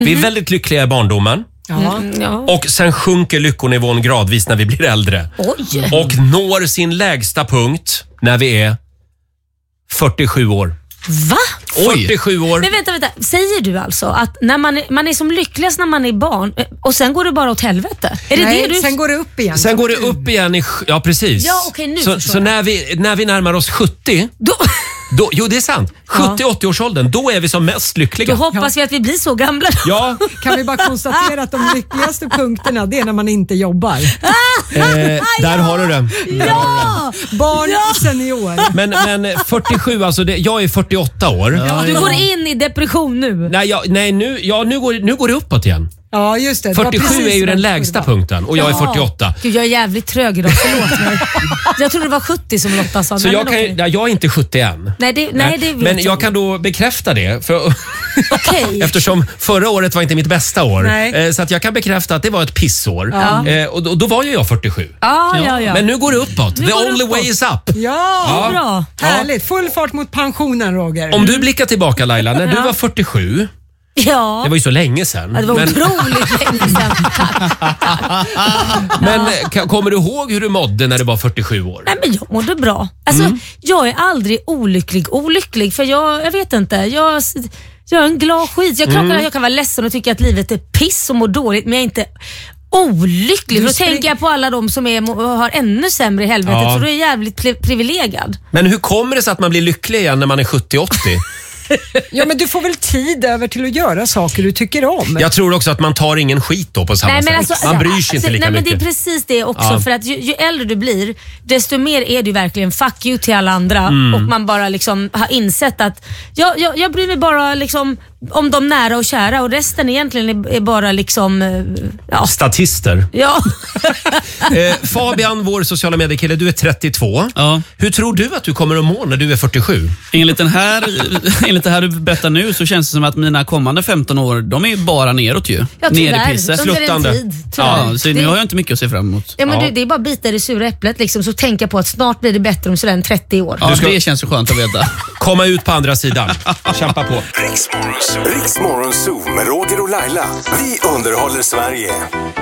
Vi är väldigt lyckliga i barndomen. Och sen sjunker lyckonivån gradvis när vi blir äldre. Och når sin lägsta punkt när vi är 47 år. Va? 47 år. Men vänta. Säger du alltså att när man är som lyckligast när man är barn och sen går det bara åt helvete? Är det Nej, det du... sen går det upp igen. Sen går det upp igen ja, precis. Ja, okej, nu så när vi närmar oss 70... Jo, det är sant. 70-80-årsåldern, då är vi som mest lyckliga. Då hoppas vi att vi blir så gamla. Ja. Kan vi bara konstatera att de lyckligaste punkterna, det är när man inte jobbar. Där har du det. Barn och senior. Men 47, alltså jag är 48 år. Du går in i depression nu. Nu går det uppåt igen. Ja, just det. 47 är ju den lägsta punkten och jag är 48. Gud, jag är jävligt trög idag, förlåt mig. Jag trodde det var 70 som Lotta sa. Så jag är inte 70 än. Nej, det vet men jag kan då bekräfta det. Eftersom förra året var inte mitt bästa år. Så att jag kan bekräfta att det var ett pissår. Och då var ju jag 47. Ja. Men nu går det uppåt. The only way is up. Ja, bra. Härligt. Full fart mot pensionen, Roger. Om du blickar tillbaka, Laila, när du var 47... Ja. Det var ju så länge sedan. Ja, det var otroligt länge sedan. Men kommer du ihåg hur du mådde när du var 47 år? Nej, men jag mådde bra. Alltså, jag är aldrig olycklig för jag vet inte. Jag är en glad skit. Jag kan vara ledsen och tycka att livet är piss och mår dåligt, men jag är inte olycklig. Då tänker jag på alla de som har ännu sämre i helvetet, så då är jag jävligt privilegierad. Men hur kommer det sig att man blir lycklig igen när man är 70-80? Ja, men du får väl tid över till att göra saker du tycker om. Jag tror också att man tar ingen skit då på samma sätt. Alltså, man bryr sig inte lika mycket. Men det är precis det också. För att ju äldre du blir, desto mer är du verkligen fuck you till alla andra. Och man bara liksom har insett att jag bryr mig bara liksom om de nära och kära, och resten egentligen är bara liksom statister. Ja. Fabian, vår sociala mediekille, du är 32. Ja. Hur tror du att du kommer att må när du är 47? Enligt det här du berättar nu så känns det som att mina kommande 15 år, de är bara neråt ju. Ja, Nerpisse. Sluttande. Så nu har jag inte mycket att se fram emot. Ja, men det är bara bita i det sura äpplet liksom, så tänka på att snart blir det bättre om sådär 30 år. Ja, det känns så skönt att veta. Komma ut på andra sidan. Kämpa på. Riksmorgon Zoo med Roger och Laila. Vi underhåller Sverige.